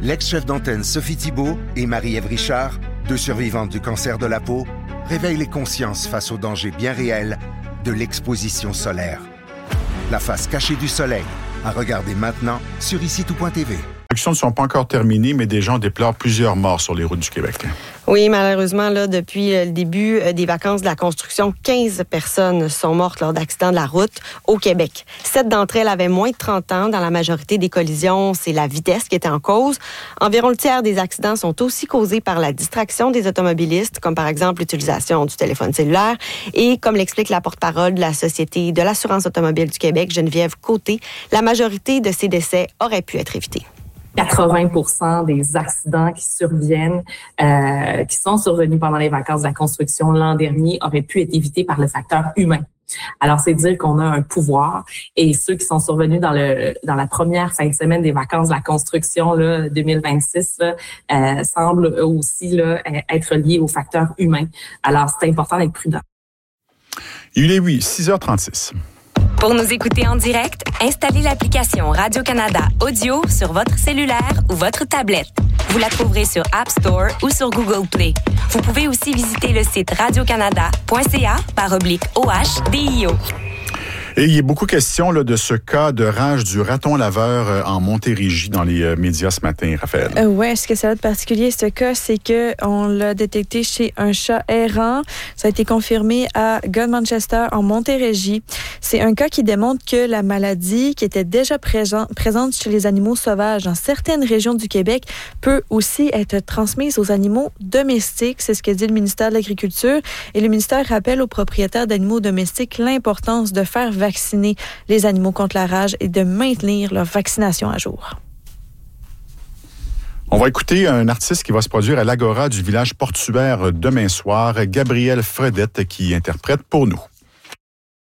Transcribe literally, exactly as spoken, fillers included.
L'ex-chef d'antenne Sophie Thibault et Marie-Ève Richard, deux survivantes du cancer de la peau, réveillent les consciences face aux dangers bien réels de l'exposition solaire. La face cachée du soleil, à regarder maintenant sur ici tout point t v. Les actions ne sont pas encore terminées, mais des gens déplorent plusieurs morts sur les routes du Québec. Oui, malheureusement, là, depuis le début des vacances de la construction, quinze personnes sont mortes lors d'accidents de la route au Québec. Sept d'entre elles avaient moins de trente ans. Dans la majorité des collisions, c'est la vitesse qui était en cause. Environ le tiers des accidents sont aussi causés par la distraction des automobilistes, comme par exemple l'utilisation du téléphone cellulaire. Et comme l'explique la porte-parole de la Société de l'assurance automobile du Québec, Geneviève Côté, la majorité de ces décès auraient pu être évités. quatre-vingts pour cent des accidents qui surviennent, euh, qui sont survenus pendant les vacances de la construction l'an dernier, auraient pu être évités par le facteur humain. Alors, c'est dire qu'on a un pouvoir, et ceux qui sont survenus dans le dans la première fin de semaine des vacances de la construction là, deux mille vingt-six là, euh, semblent eux aussi là, être liés au facteur humain. Alors, c'est important d'être prudent. Il est oui, six heures trente-six. Pour nous écouter en direct, installez l'application Radio-Canada Audio sur votre cellulaire ou votre tablette. Vous la trouverez sur App Store ou sur Google Play. Vous pouvez aussi visiter le site radiocanada point c a par oblique O H D I O. Et il y a beaucoup de questions là, de ce cas de rage du raton laveur euh, en Montérégie dans les euh, médias ce matin, Raphaël. Euh, oui, ce que ça a de particulier, ce cas, c'est qu'on l'a détecté chez un chat errant. Ça a été confirmé à Godmanchester en Montérégie. C'est un cas qui démontre que la maladie, qui était déjà présent, présente chez les animaux sauvages dans certaines régions du Québec, peut aussi être transmise aux animaux domestiques. C'est ce que dit le ministère de l'Agriculture. Et le ministère rappelle aux propriétaires d'animaux domestiques l'importance de faire vacciner les animaux contre la rage et de maintenir leur vaccination à jour. On va écouter un artiste qui va se produire à l'Agora du village portuaire demain soir, Gabriel Fredette, qui interprète pour nous.